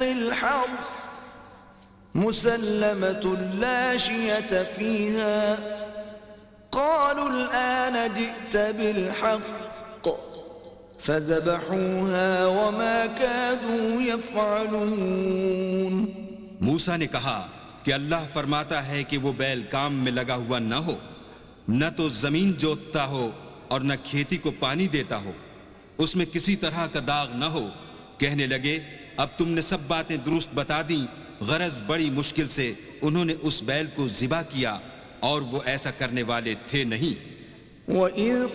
तस्क़िल hers मुसल्लमतुन ला शियत फ़ीहा क़ालुल आन जि'त bill हक़्क़ फ़ज़बहूहा वमा कादू यफ़अलून। मूसा ने कहा कि अल्लाह फरमाता है कि वो बैल काम में लगा हुआ न हो, न तो जमीन जोतता हो और न खेती को पानी देता हो, उसमें किसी तरह का दाग न हो। कहने लगे, अब तुमने सब बातें दुरुस्त बता दी, गरज बड़ी मुश्किल से उन्होंने उस बैल को ज़िबा किया और वो ऐसा करने वाले थे नहीं।